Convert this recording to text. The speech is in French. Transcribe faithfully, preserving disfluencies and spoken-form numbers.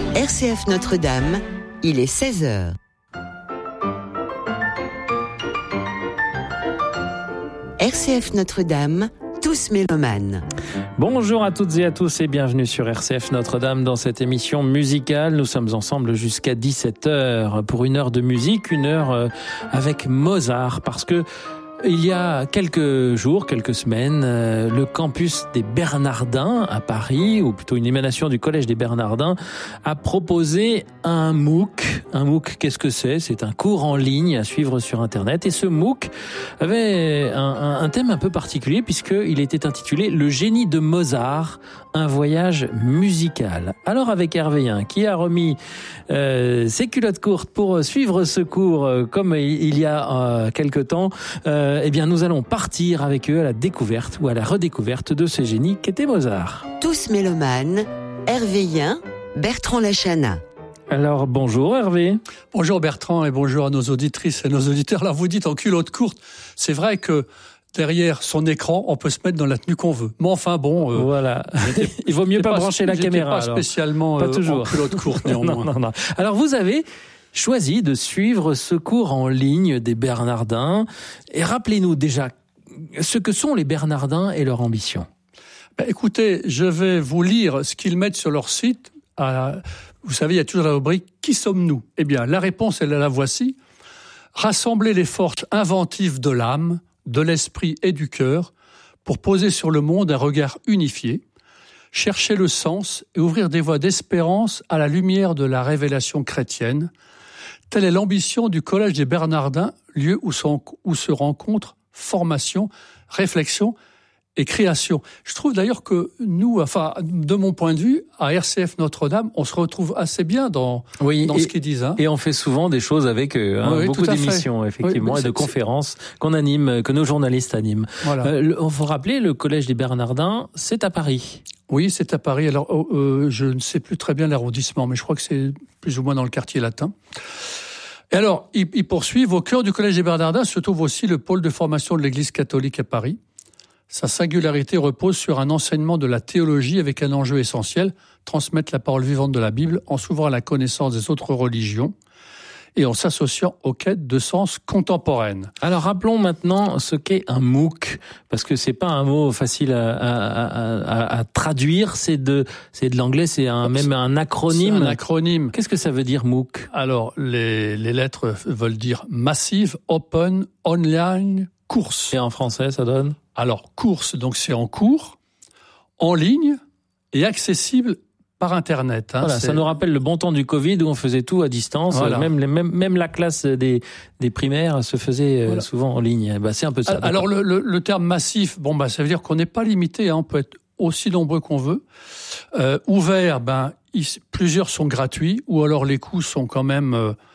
R C F Notre-Dame, il est seize heures. R C F Notre-Dame, tous mélomanes. Bonjour à toutes et à tous et bienvenue sur R C F Notre-Dame dans cette émission musicale. Nous sommes ensemble jusqu'à dix-sept heures pour une heure de musique, une heure avec Mozart, parce que il y a quelques jours, quelques semaines, euh, le campus des Bernardins à Paris, ou plutôt une émanation du Collège des Bernardins, a proposé un MOOC. Un MOOC, qu'est-ce que c'est ? C'est un cours en ligne à suivre sur Internet. Et ce MOOC avait un, un, un thème un peu particulier puisqu'il était intitulé « Le génie de Mozart, un voyage musical ». Alors avec Hervé, qui a remis euh, ses culottes courtes pour suivre ce cours euh, comme il y a euh, quelque temps, euh, Eh bien, nous allons partir avec eux à la découverte ou à la redécouverte de ce génie qu'était Mozart. Tous mélomanes, Hervéien, Bertrand Lachana. Alors, bonjour Hervé. Bonjour Bertrand et bonjour à nos auditrices et nos auditeurs. Alors, vous dites en culotte courte, c'est vrai que derrière son écran, on peut se mettre dans la tenue qu'on veut. Mais enfin, bon... Euh, voilà. Il vaut mieux pas, pas brancher la caméra. Pas spécialement pas euh, en culotte courte, néanmoins. non, non, non. Alors, vous avez choisi de suivre ce cours en ligne des Bernardins. Et rappelez-nous déjà ce que sont les Bernardins et leur ambition. Ben, écoutez, je vais vous lire ce qu'ils mettent sur leur site. À, vous savez, il y a toujours la rubrique « Qui sommes-nous » Eh bien, la réponse, elle la voici. Rassembler les forces inventives de l'âme, de l'esprit et du cœur pour poser sur le monde un regard unifié, chercher le sens et ouvrir des voies d'espérance à la lumière de la révélation chrétienne. Telle est l'ambition du Collège des Bernardins, lieu où, sont, où se rencontrent formation, réflexion et création. Je trouve d'ailleurs que nous, enfin, de mon point de vue, à R C F Notre-Dame, on se retrouve assez bien dans, oui, dans et, ce qu'ils disent. Hein. Et on fait souvent des choses avec eux, hein, oui, beaucoup d'émissions, effectivement, oui, et de conférences qu'on anime, que nos journalistes animent. Voilà. Euh, on faut rappeler, le Collège des Bernardins, c'est à Paris. Oui, c'est à Paris. Alors, euh, je ne sais plus très bien l'arrondissement, mais je crois que c'est plus ou moins dans le quartier latin. Et alors, ils, ils poursuivent. Au cœur du Collège des Bernardins se trouve aussi le pôle de formation de l'Église catholique à Paris. Sa singularité repose sur un enseignement de la théologie avec un enjeu essentiel, transmettre la parole vivante de la Bible en s'ouvrant à la connaissance des autres religions et en s'associant aux quêtes de sens contemporaines. Alors rappelons maintenant ce qu'est un MOOC, parce que c'est pas un mot facile à, à, à, à traduire, c'est de, c'est de l'anglais, c'est un, même un acronyme. C'est un acronyme. Qu'est-ce que ça veut dire MOOC ? Alors les, les lettres veulent dire Massive Open Online Course. Et en français, ça donne ? Alors course, donc c'est en cours, en ligne et accessible par Internet. Hein, voilà, c'est... Ça nous rappelle le bon temps du Covid où on faisait tout à distance. Voilà. Même, les, même, même la classe des, des primaires se faisait voilà. souvent en ligne. Bah, c'est un peu ça. Alors le, le, le terme massif, bon bah ça veut dire qu'on n'est pas limité. Hein, on peut être aussi nombreux qu'on veut. Euh, ouvert, ben ils, plusieurs sont gratuits ou alors les coûts sont quand même euh,